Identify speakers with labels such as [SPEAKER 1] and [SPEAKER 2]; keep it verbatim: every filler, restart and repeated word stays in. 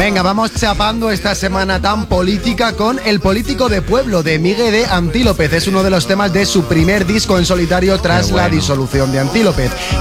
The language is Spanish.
[SPEAKER 1] Venga, vamos chapando esta semana tan política con El político de pueblo de Miguel de Antílopez. Es uno de los temas de su primer disco en solitario tras
[SPEAKER 2] Qué bueno.
[SPEAKER 1] la disolución de Antílopez.